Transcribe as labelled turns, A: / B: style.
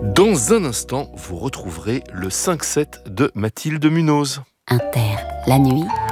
A: Dans un instant, vous retrouverez le 5-7 de Mathilde Munoz.
B: Inter, la nuit,